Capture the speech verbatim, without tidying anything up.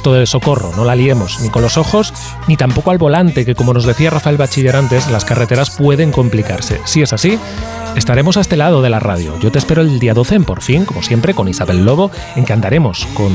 gesto de socorro, no la liemos ni con los ojos ni tampoco al volante, que como nos decía Rafael Bachiller antes, las carreteras pueden complicarse. Si es así, estaremos a este lado de la radio. Yo te espero el día doce en Por Fin, como siempre, con Isabel Lobo, en que andaremos con